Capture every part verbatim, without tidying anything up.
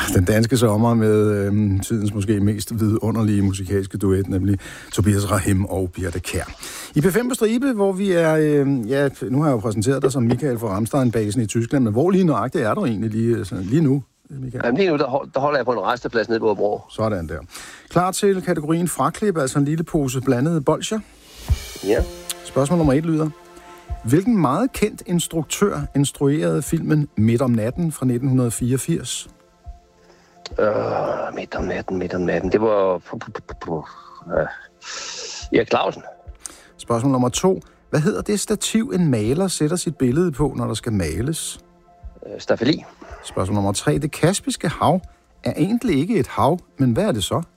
den danske sommer med øhm, tidens måske mest vidunderlige musikalske duet, nemlig Tobias Rahim og Birthe Kjær. I P fem på stribe, hvor vi er, øhm, ja, nu har jeg jo præsenteret dig som Michael fra Ramstein-basen i Tyskland, men hvor lige nøjagtigt er du egentlig lige, altså, lige nu, Michael? Jamen lige nu, der, hold, der holder jeg på en resteplads nede på Bro. Sådan der. Klar til kategorien fraklip, altså en lille pose blandede bolsjer? Ja. Spørgsmål nummer et lyder: hvilken meget kendt instruktør instruerede filmen Midt om natten fra nitten fireogfirs? Øh, midt om natten, midt om natten. Det var... Uh, Erik Clausen. Spørgsmål nummer to: hvad hedder det stativ, en maler sætter sit billede på, når der skal males? Uh, Staffeli. Spørgsmål nummer tre: det Kaspiske Hav er egentlig ikke et hav, men hvad er det så?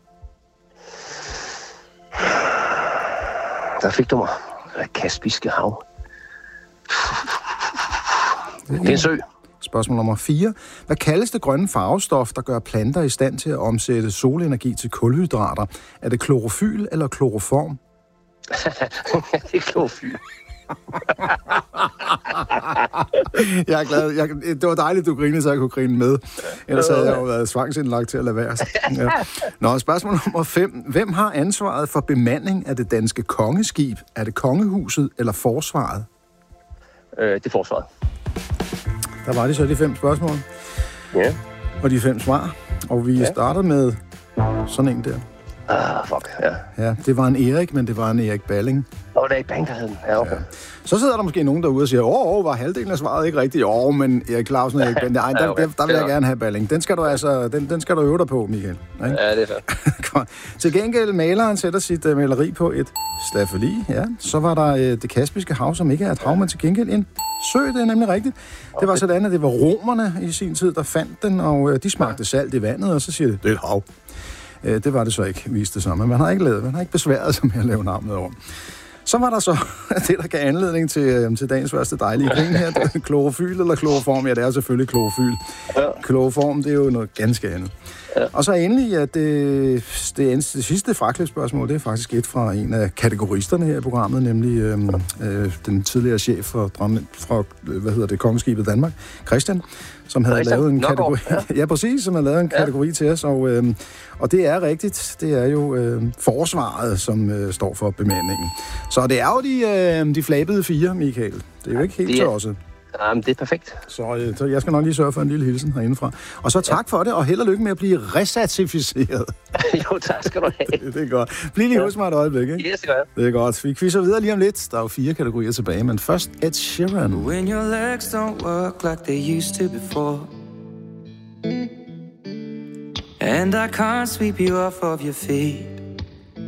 Der fik du mig. Det Kaspiske Hav. Det er en sø. Spørgsmål nummer fire: hvad kaldes det grønne farvestof, der gør planter i stand til at omsætte solenergi til kulhydrater? Er det klorofyl eller kloroform? Det er klorofyl. Jeg er glad. Jeg, det var dejligt, du grinede, så jeg kunne grine med. Ellers havde jeg jo været tvangsindlagt til at lade være. Ja. Nå, spørgsmål nummer fem: hvem har ansvaret for bemanding af det danske kongeskib? Er det kongehuset eller forsvaret? Øh, det er forsvaret. Der var de så de fem spørgsmål. Ja. Og de fem svar. Og vi ja. starter med sådan en der. Ah, fuck, ja. Ja, det var en Erik, men det var en Erik Balling. Åh, det er ikke Balling, der hed den. Ja, okay. Ja. Så sidder der måske nogen derude og siger, åh, åh, var halvdelen af svaret ikke rigtigt? Åh, men Erik Clausen og Erik Balling, ej, der, der, der vil jeg gerne have Balling. Den skal du altså, den, den skal du øve dig på, Michael. Ikke? Ja, det er så. Til gengæld, maleren sætter sit uh, maleri på et staffeli, ja. Så var der uh, det Kaspiske Hav, som ikke er et hav, men til gengæld en sø, det er nemlig rigtigt. Okay. Det var sådan, at det var romerne i sin tid, der fandt den, og uh, de smagte salt i vandet, og så siger det, det er et hav. Uh, det var det så ikke, viste det sig, men man har ikke lavet, man har ikke besværet sig med at lave navnet over. Så var der så det, der gav anledning til, øh, til dagens første dejlige grin her. Klorofyl eller kloroform? Ja, det er selvfølgelig klorofyl. Ja. Kloroform, det er jo noget ganske andet. Ja. Og så endelig, at det, det, det sidste fraklipsspørgsmål, det er faktisk et fra en af kategoristerne her i programmet, nemlig øh, øh, den tidligere chef for, fra, hvad hedder det, Kongeskibet Danmark, Christian, som havde Christian. lavet en kategori. Ja. ja, præcis, som havde lavet en ja. kategori til os. Og, øh, og det er rigtigt. Det er jo øh, forsvaret, som øh, står for bemandingen. Så det er jo de, øh, de flabede fire, Michael. Det er jo ikke helt så også. Jamen, det er perfekt. Så, øh, så jeg skal nok lige sørge for en lille hilsen herindefra. Og så tak ja. for det, og held og lykke med at blive recertificeret. Jo, tak skal du have. det, det er godt. Bliv lige ja. hos mig et øjeblik, ikke? Yes, det gør jeg. Det er godt. Vi quizzer videre lige om lidt. Der er jo fire kategorier tilbage, men først Ed Sheeran. When your legs don't work like they used to before, and I can't sweep you off of your feet,